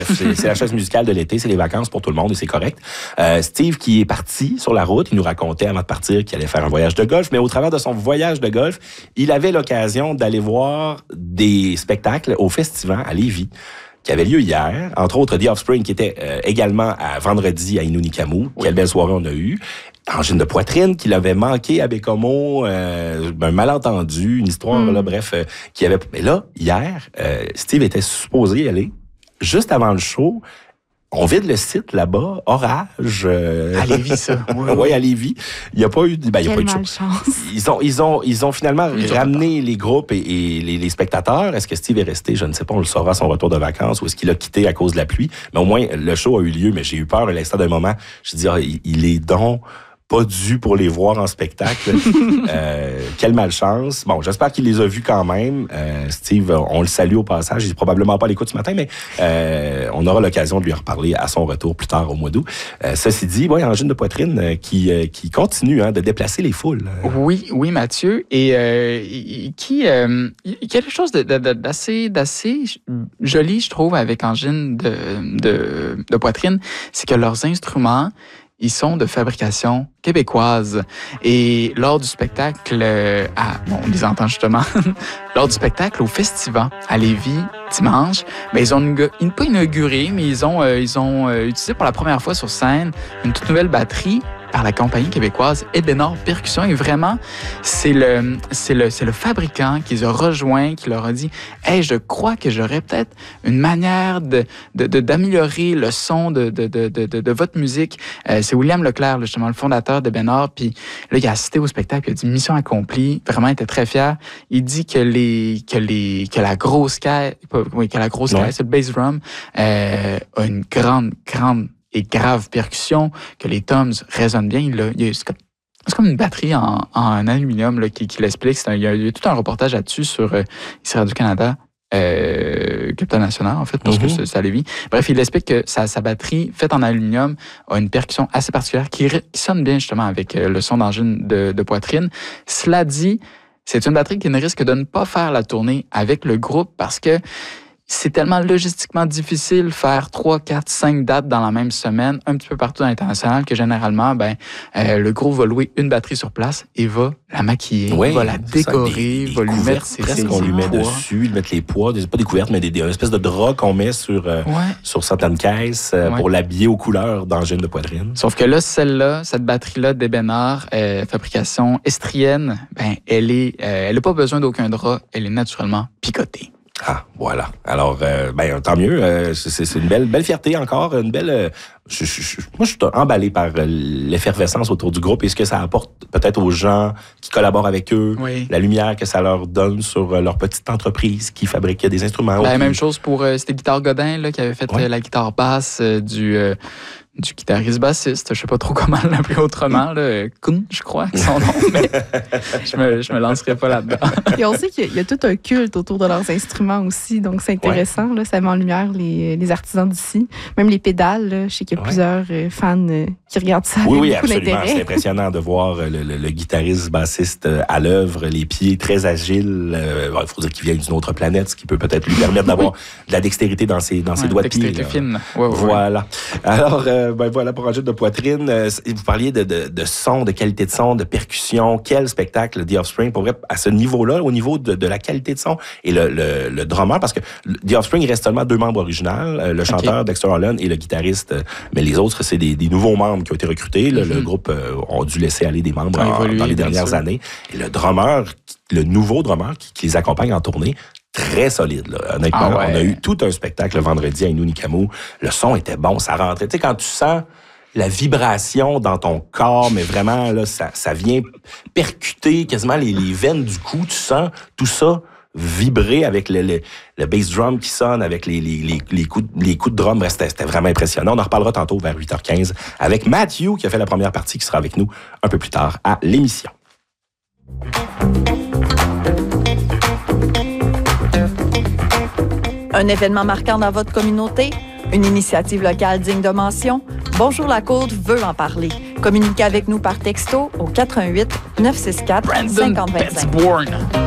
C'est la chaise musicale de l'été, c'est les vacances pour tout le monde et c'est correct. Steve qui est parti sur la route, il nous racontait avant de partir qu'il allait faire un voyage de golf, mais au travers de son voyage de golf, il avait l'occasion d'aller voir des spectacles au Festival à Lévis qui avait lieu hier, entre autres The Offspring qui était également à vendredi à Inunikamu. Oui. Quelle belle soirée on a eue. Angine de poitrine qui l'avait manqué à Bécomo, un malentendu, une histoire, là, bref, qui avait... Mais là, hier, Steve était supposé y aller. Juste avant le show, on vide le site là-bas, orage. À Lévis, ça. Oui, à Lévis. Il n'y a pas eu, il y a pas eu de show. Ils ont finalement ramené les groupes et les spectateurs. Est-ce que Steve est resté? Je ne sais pas, on le saura à son retour de vacances ou est-ce qu'il a quitté à cause de la pluie? Mais au moins, le show a eu lieu, mais j'ai eu peur à l'instant d'un moment. Je dis, il est donc pas dû pour les voir en spectacle. Quelle malchance. Bon, j'espère qu'il les a vus quand même. Steve, on le salue au passage. Il est probablement pas à l'écoute ce matin, mais on aura l'occasion de lui en reparler à son retour plus tard au mois d'août. Ceci dit, Angine de poitrine qui continue de déplacer les foules. Oui, Mathieu. Et qui quelque chose d'assez joli, je trouve, avec Angine de poitrine, c'est que leurs instruments, ils sont de fabrication québécoise. Et lors du spectacle, on les entend justement, lors du spectacle au Festival à Lévis, dimanche, ils ont pas inauguré, mais ils ont utilisé pour la première fois sur scène une toute nouvelle batterie par la compagnie québécoise Ebenor Percussion. Et vraiment, c'est le fabricant qui les a rejoints, qui leur a dit « Hey, je crois que j'aurais peut-être une manière d'améliorer le son de votre musique. » C'est William Leclerc, justement, le fondateur d'Ebenor. Puis là, il a assisté au spectacle, il a dit « Mission accomplie. » Vraiment, il était très fier. Il dit que la grosse caisse, c'est le bass drum, a une grande et grave percussion, que les toms résonnent bien. C'est comme une batterie en aluminium là, qui l'explique. Il y a tout un reportage là-dessus sur ici Radio-Canada, Capitale Nationale, en fait, parce que c'est à Lévis. Bref, il explique que sa batterie, faite en aluminium, a une percussion assez particulière qui sonne bien, justement, avec le son d'Angine de poitrine. Cela dit, c'est une batterie qui ne risque de ne pas faire la tournée avec le groupe parce que c'est tellement logistiquement difficile faire 3, 4, 5 dates dans la même semaine, un petit peu partout dans l'international, que généralement, le groupe va louer une batterie sur place et va la maquiller, va la décorer, va lui mettre ses qu'on lui met dessus, lui mettre les poids, pas des couvertes, mais une espèce de drap qu'on met sur certaines caisses pour l'habiller aux couleurs d'Angine de poitrine. Sauf que là, cette batterie-là d'Ebenor, fabrication estrienne, elle n'a pas besoin d'aucun drap, elle est naturellement picotée. Ah, voilà. Alors, tant mieux. C'est une belle fierté encore, une belle... moi, je suis emballé par l'effervescence autour du groupe et ce que ça apporte peut-être aux gens qui collaborent avec eux, la lumière que ça leur donne sur leur petite entreprise qui fabrique des instruments. Même chose pour c'était Guitare Godin là, qui avait fait la guitare basse du guitariste bassiste, je sais pas trop comment l'appeler autrement, là, Kuhn, je crois, son nom, mais je me lancerai pas là-dedans. Et on sait qu'il y a tout un culte autour de leurs instruments aussi, donc c'est intéressant, là, ça met en lumière les artisans d'ici, même les pédales, là, je sais qu'il y a plusieurs fans qui regardent ça avec beaucoup absolument. d'intérêt. C'est impressionnant de voir le guitariste bassiste à l'œuvre, les pieds très agiles, il faut dire qu'il vient d'une autre planète, ce qui peut peut-être lui permettre d'avoir de la dextérité dans ses doigts de pied. Dextérité fine. Voilà. Alors, voilà pour Angine de poitrine. Vous parliez de son, de qualité de son, de percussion. Quel spectacle, The Offspring, pour vrai, à ce niveau-là, au niveau de la qualité de son et le drummer, parce que The Offspring, il reste seulement 2 membres originaux, le chanteur Dexter Holland et le guitariste, mais les autres, c'est des nouveaux membres qui ont été recrutés. Le groupe a dû laisser aller des membres dans les dernières années. Et le nouveau drummer qui les accompagne en tournée, très solide, là. Honnêtement, on a eu tout un spectacle le vendredi à Inunikamu. Le son était bon, ça rentrait. Tu sais, quand tu sens la vibration dans ton corps, mais vraiment, là, ça vient percuter quasiment les veines du cou. Tu sens tout ça vibrer avec le bass drum qui sonne, avec les coups de drum. Bref, c'était vraiment impressionnant. On en reparlera tantôt vers 8h15 avec Matthew, qui a fait la première partie, qui sera avec nous un peu plus tard à l'émission. Un événement marquant dans votre communauté? Une initiative locale digne de mention? Bonjour la Côte veut en parler. Communiquez avec nous par texto au 88 964 5025.